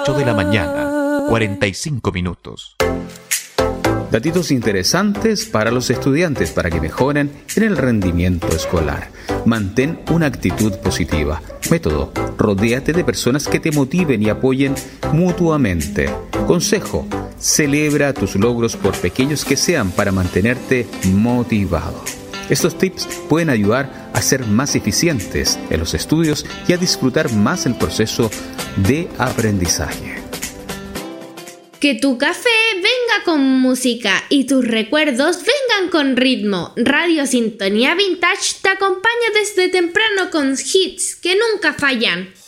8 de la mañana, 45 minutos. Datitos interesantes para los estudiantes para que mejoren en el rendimiento escolar. Mantén una actitud positiva. Método: rodéate de personas que te motiven y apoyen mutuamente. Consejo: celebra tus logros por pequeños que sean para mantenerte motivado. Estos tips pueden ayudar a ser más eficientes en los estudios y a disfrutar más el proceso de aprendizaje. Que tu café venga con música y tus recuerdos vengan con ritmo. Radio Sintonía Vintage te acompaña desde temprano con hits que nunca fallan.